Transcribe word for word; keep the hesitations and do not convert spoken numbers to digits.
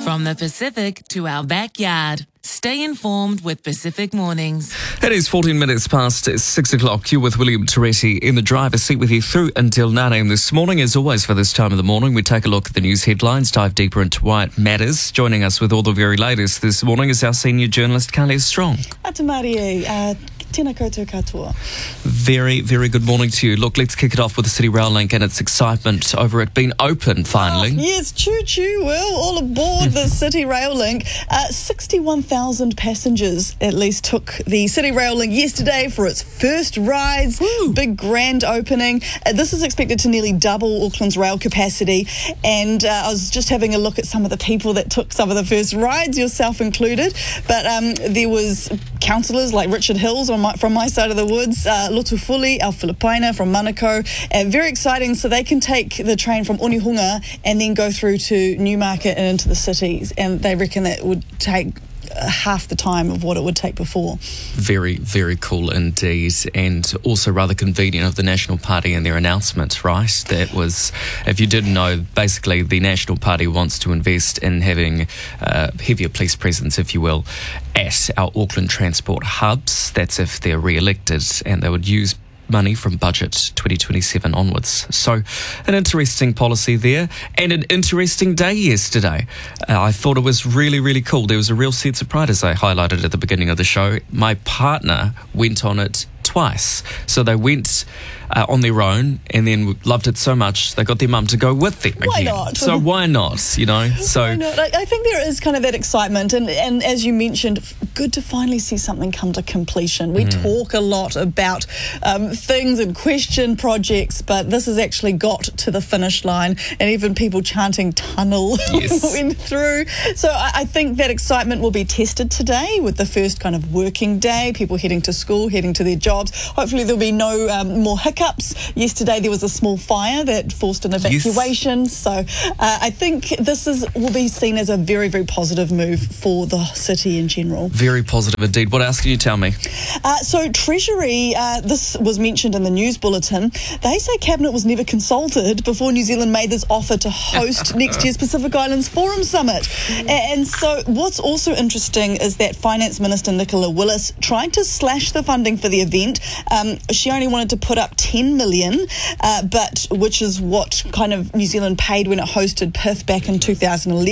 From the Pacific to our backyard. Stay informed with Pacific Mornings. It is fourteen minutes past six o'clock. You're with William Toretti in the driver's seat with you through until nine a.m. this morning. As always, for this time of the morning, we take a look at the news headlines, dive deeper into why it matters. Joining us with all the very latest this morning is our senior journalist, Kalia Strong. Ata Marie, uh, tēnā koutou katoa. Very, very good morning to you. Look, let's kick it off with the City Rail Link and its excitement over it being open finally. Oh, yes, choo-choo, Will, all aboard the City Rail Link. Uh, sixty-one thousand passengers at least took the City Rail Link yesterday for its first rides. Woo. Big grand opening. Uh, this is expected to nearly double Auckland's rail capacity. And uh, I was just having a look at some of the people that took some of the first rides, yourself included. But um, there was councillors like Richard Hills on my, from my side of the woods, uh, Lotu Fuli, Al Filipaina from Manukau. Uh, very exciting, so they can take the train from Onehunga and then go through to Newmarket and into the cities. And they reckon that would take half the time of what it would take before. Very, very cool indeed, and also rather convenient of the National Party and their announcement, right? That was, if you didn't know, basically the National Party wants to invest in having uh, heavier police presence, if you will, at our Auckland transport hubs. That's if they're re-elected, and they would use money from budget twenty twenty-seven onwards. So an interesting policy there, and an interesting day yesterday. Uh, I thought it was really, really cool. There was a real sense of pride, as I highlighted at the beginning of the show. My partner went on it twice. So they went uh, on their own and then loved it so much they got their mum to go with them Why again. not? So why not, you know? So why not? I, I think there is kind of that excitement, and, and as you mentioned, good to finally see something come to completion. We mm. talk a lot about um, things and question projects, but this has actually got to the finish line, and even people chanting tunnel yes. went through. So I, I think that excitement will be tested today with the first kind of working day, people heading to school, heading to their jobs. Hopefully there'll be no um, more hiccups. Yesterday there was a small fire that forced an evacuation. Yes. So uh, I think this is will be seen as a very, very positive move for the city in general. Very positive indeed. What else can you tell me? Uh, so Treasury, uh, this was mentioned in the news bulletin. They say Cabinet was never consulted before New Zealand made this offer to host next year's Pacific Islands Forum Summit. And so what's also interesting is that Finance Minister Nicola Willis tried to slash the funding for the event. Um, she only wanted to put up ten million, uh, but which is what kind of New Zealand paid when it hosted P I F back in two thousand eleven.